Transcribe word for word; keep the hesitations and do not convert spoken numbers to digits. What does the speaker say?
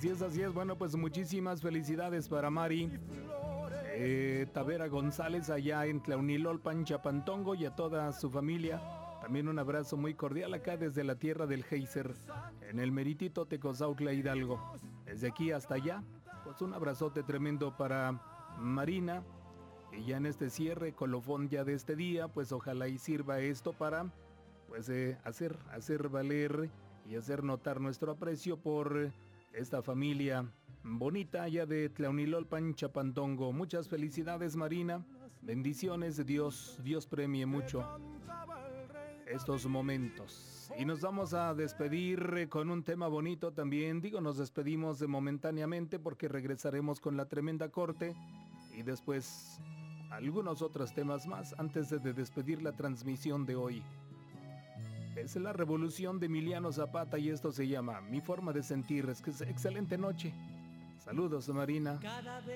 Así es, así es. Bueno, pues muchísimas felicidades para Mari eh, Tavera González allá en Tlaunilolpan, Chapantongo, y a toda su familia. También un abrazo muy cordial acá desde la tierra del Geyser, en el meritito Tecozautla, Hidalgo. Desde aquí hasta allá, pues un abrazote tremendo para Marina. Y ya en este cierre, colofón ya de este día, pues ojalá y sirva esto para pues eh, hacer, hacer valer y hacer notar nuestro aprecio por esta familia bonita allá de Tlaunilolpan, Chapantongo. Muchas felicidades, Marina. Bendiciones, Dios, Dios premie mucho estos momentos. Y nos vamos a despedir con un tema bonito también. Digo, nos despedimos de momentáneamente porque regresaremos con la tremenda corte y después algunos otros temas más antes de despedir la transmisión de hoy. Es la revolución de Emiliano Zapata y esto se llama Mi forma de sentir. Es que es excelente noche. Saludos, Marina.